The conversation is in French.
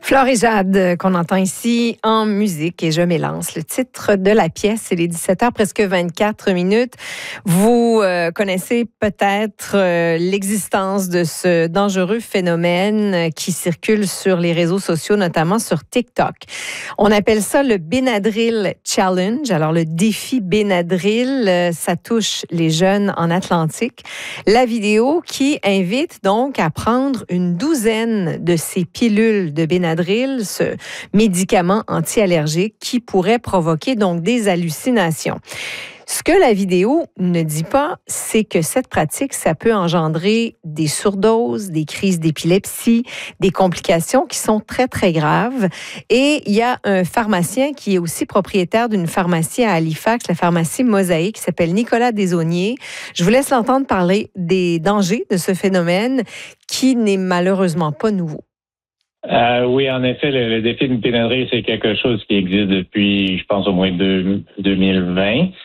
Flore et Jade, qu'on entend ici en musique, et je m'élance. Le titre de la pièce, c'est les 17h, presque 24 minutes. Vous connaissez peut-être l'existence de ce dangereux phénomène qui circule sur les réseaux sociaux, notamment sur TikTok. On appelle ça le Benadryl Challenge. Alors, le défi Benadryl, ça touche les jeunes en Atlantique. La vidéo qui invite donc à prendre une douzaine de ces pilules de Benadryl, ce médicament anti-allergique qui pourrait provoquer donc des hallucinations. Ce que la vidéo ne dit pas, c'est que cette pratique, ça peut engendrer des surdoses, des crises d'épilepsie, des complications qui sont très, très graves. Et il y a un pharmacien qui est aussi propriétaire d'une pharmacie à Halifax, la pharmacie Mosaïque, qui s'appelle Nicolas Desaulniers. Je vous laisse l'entendre parler des dangers de ce phénomène qui n'est malheureusement pas nouveau. Oui, en effet, le défi de Benadryl, c'est quelque chose qui existe depuis, je pense, au moins 2020.